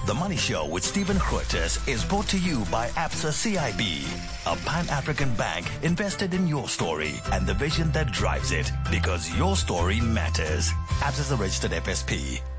The Money Show with Stephen Croitis is brought to you by ABSA CIB, a Pan-African bank invested in your story and the vision that drives it, because your story matters. ABSA is a registered FSP.